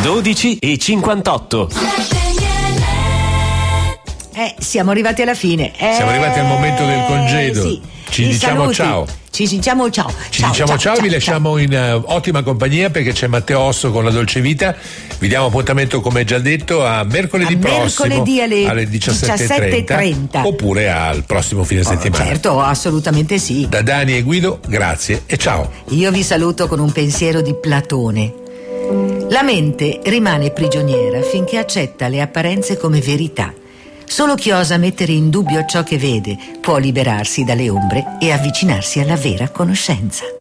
12:58. Siamo arrivati alla fine. Siamo arrivati al momento del congedo. Sì. Ci diciamo saluti. ciao. Ci diciamo ciao. Ci diciamo ciao, vi lasciamo in ottima compagnia perché c'è Matteo Osso con la Dolce Vita. Vi diamo appuntamento, come già detto, a mercoledì prossimo alle 17:30 oppure al prossimo fine settimana. Certo, assolutamente sì. Da Dani e Guido, grazie e ciao. Io vi saluto con un pensiero di Platone. La mente rimane prigioniera finché accetta le apparenze come verità. Solo chi osa mettere in dubbio ciò che vede può liberarsi dalle ombre e avvicinarsi alla vera conoscenza.